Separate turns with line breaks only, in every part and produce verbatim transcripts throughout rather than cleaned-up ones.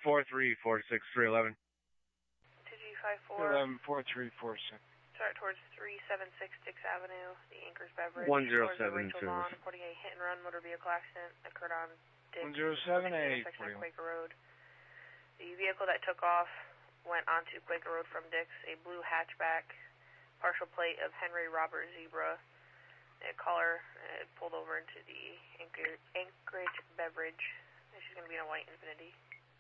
four three four six three eleven.
two G five four.
eleven four three four six.
Start towards three seven six Dix Avenue, the Anchors Beverage.
one zero seven
Rachel Lawn, reporting a hit and run motor vehicle accident occurred on Dix.
one zero seven eight.
Intersection of Quaker Road. The vehicle that took off went onto Quaker Road from Dix, a blue hatchback, partial plate of Henry Robert Zebra. A caller uh, pulled over into the Anchor, Anchorage Beverage. She's going to be in a white Infiniti.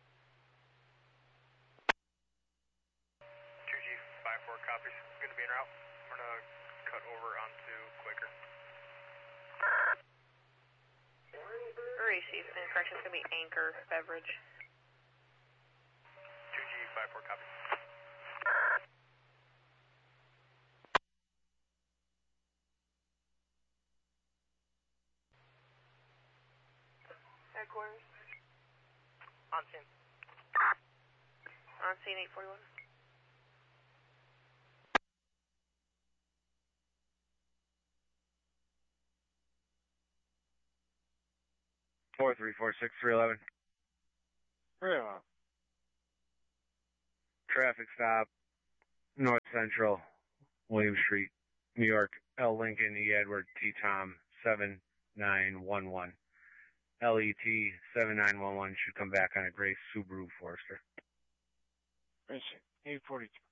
two G five four copies. Going to be en route. We're going to cut over onto Quaker.
Receive. And correction is going to be Anchor Beverage.
two G five four copies.
Headquarters.
On scene.
On scene eight forty-one.
four three four six three eleven.
Yeah.
Traffic stop, North Central, William Street, New York, L. Lincoln, E. Edward, T. Tom, seven nine one one. L E T seven nine one one should come back on a gray Subaru Forester.
eight forty-two.